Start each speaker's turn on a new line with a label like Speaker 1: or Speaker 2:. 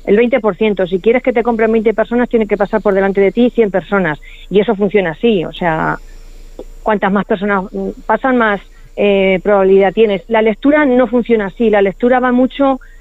Speaker 1: el 20%. Si quieres que te compren 20 personas, tienen que pasar por delante de ti 100 personas. Y eso funciona así, o sea, cuantas más personas pasan, más probabilidad tienes. La lectura no funciona así, la lectura va mucho